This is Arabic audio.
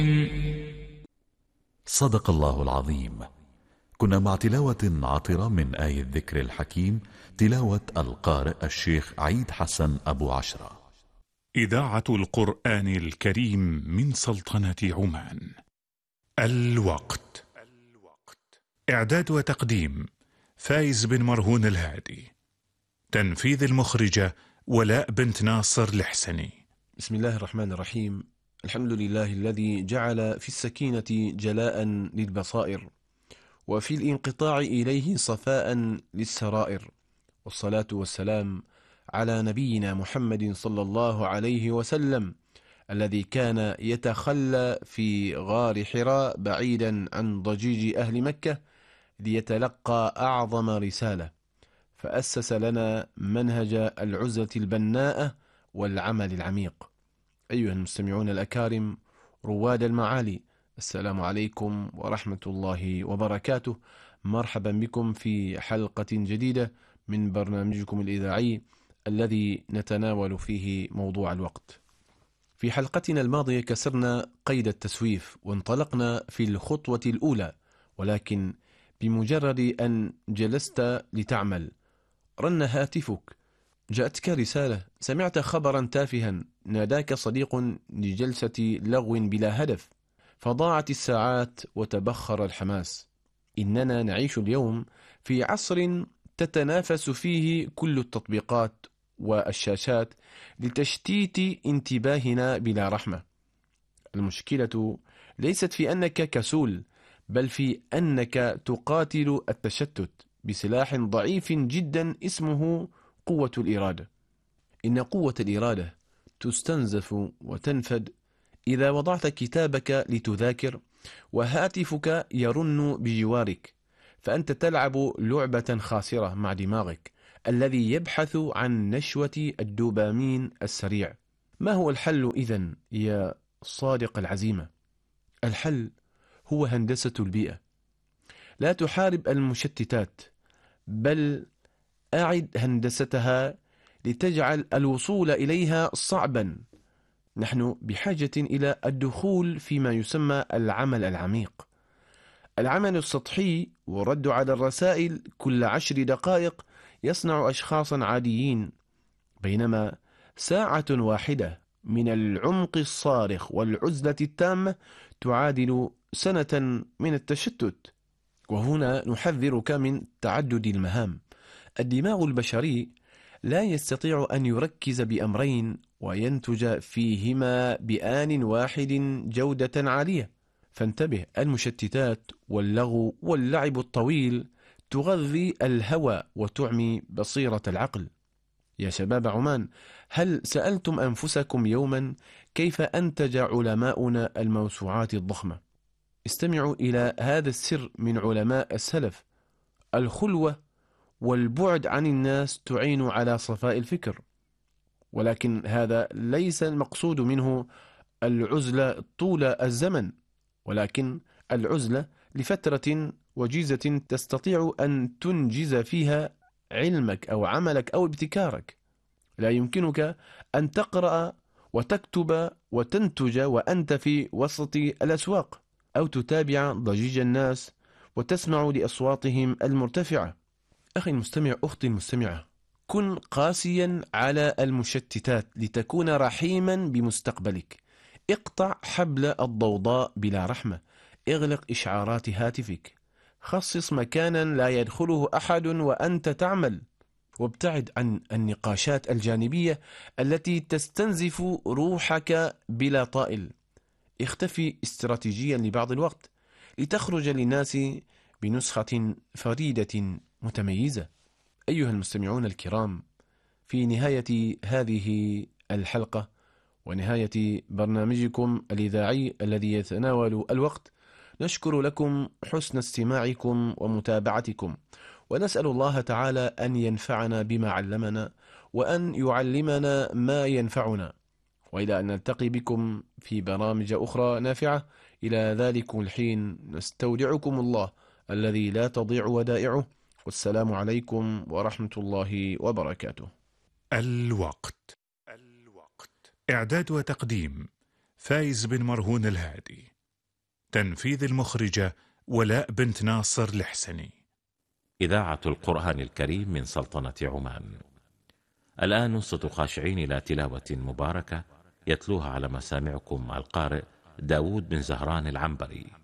صدق الله العظيم. كنا مع تلاوة عطرة من آية الذكر الحكيم، تلاوة القارئ الشيخ عيد حسن أبو عشرة. إذاعة القرآن الكريم من سلطنة عمان. الوقت. إعداد وتقديم فايز بن مرهون الهادي. تنفيذ المخرجة ولاء بنت ناصر الحسني. بسم الله الرحمن الرحيم. الحمد لله الذي جعل في السكينة جلاء للبصائر، وفي الانقطاع إليه صفاء للسرائر، والصلاة والسلام على نبينا محمد صلى الله عليه وسلم، الذي كان يتخلى في غار حراء بعيدا عن ضجيج أهل مكة ليتلقى أعظم رسالة، فأسس لنا منهج العزلة البناءة والعمل العميق. أيها المستمعون الأكارم رواد المعالي، السلام عليكم ورحمة الله وبركاته. مرحبا بكم في حلقة جديدة من برنامجكم الإذاعي الذي نتناول فيه موضوع الوقت. في حلقتنا الماضية كسرنا قيد التسويف وانطلقنا في الخطوة الأولى، ولكن بمجرد أن جلست لتعمل رن هاتفك، جاءتك رسالة، سمعت خبرا تافها، ناداك صديق لجلسة لغو بلا هدف، فضاعت الساعات وتبخر الحماس. إننا نعيش اليوم في عصر تتنافس فيه كل التطبيقات والشاشات لتشتيت انتباهنا بلا رحمة. المشكلة ليست في أنك كسول، بل في أنك تقاتل التشتت بسلاح ضعيف جدا اسمه قوة الإرادة. إن قوة الإرادة تستنزف وتنفد إذا وضعت كتابك لتذاكر وهاتفك يرن بجوارك، فأنت تلعب لعبة خاسرة مع دماغك الذي يبحث عن نشوة الدوبامين السريع. ما هو الحل إذن يا صادق العزيمة؟ الحل هو هندسة البيئة. لا تحارب المشتتات، بل أعد هندستها لتجعل الوصول إليها صعبا. نحن بحاجة إلى الدخول فيما يسمى العمل العميق. العمل السطحي والرد على الرسائل كل 10 دقائق يصنع أشخاصا عاديين، بينما ساعة واحدة من العمق الصارخ والعزلة التامة تعادل سنة من التشتت. وهنا نحذرك من تعدد المهام. الدماغ البشري لا يستطيع أن يركز بأمرين وينتج فيهما بآن واحد جودة عالية، فانتبه. المشتتات واللغو واللعب الطويل تغذي الهوى وتعمي بصيرة العقل. يا شباب عمان، هل سألتم أنفسكم يوما كيف أنتج علماؤنا الموسوعات الضخمة؟ استمعوا إلى هذا السر من علماء السلف: الخلوة والبعد عن الناس تعين على صفاء الفكر. ولكن هذا ليس المقصود منه العزلة طول الزمن، ولكن العزلة لفترة وجيزة تستطيع أن تنجز فيها علمك أو عملك أو ابتكارك. لا يمكنك أن تقرأ وتكتب وتنتج وأنت في وسط الأسواق، أو تتابع ضجيج الناس وتسمع لأصواتهم المرتفعة. أخي المستمع، أختي المستمعة، كن قاسيا على المشتتات لتكون رحيما بمستقبلك. اقطع حبل الضوضاء بلا رحمة، اغلق إشعارات هاتفك، خصص مكانا لا يدخله أحد وأنت تعمل، وابتعد عن النقاشات الجانبية التي تستنزف روحك بلا طائل. اختفي استراتيجيا لبعض الوقت لتخرج للناس بنسخة فريدة متميزة. أيها المستمعون الكرام، في نهاية هذه الحلقة ونهاية برنامجكم الإذاعي الذي يتناول الوقت، نشكر لكم حسن استماعكم ومتابعتكم، ونسأل الله تعالى أن ينفعنا بما علمنا وأن يعلمنا ما ينفعنا، وإلى أن نلتقي بكم في برامج أخرى نافعة. إلى ذلك الحين نستودعكم الله الذي لا تضيع ودائعه، والسلام عليكم ورحمة الله وبركاته. الوقت. إعداد وتقديم فايز بن مرهون الهادي. تنفيذ المخرجة ولاء بنت ناصر الحسني. إذاعة القرآن الكريم من سلطنة عمان. الآن انصتوا خاشعين إلى تلاوة مباركة يتلوها على مسامعكم القارئ داود بن زهران العنبري.